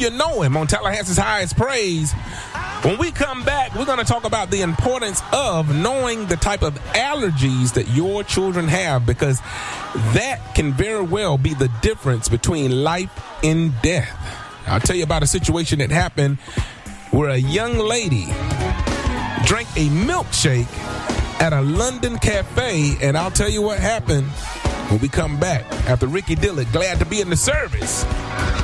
you know him on Tallahassee's Highest Praise. When we come back, we're going to talk about the importance of knowing the type of allergies that your children have, because that can very well be the difference between life and death. I'll tell you about a situation that happened where a young lady drank a milkshake at a London cafe, and I'll tell you what happened when we come back after Ricky Dillard. Glad to be in the service.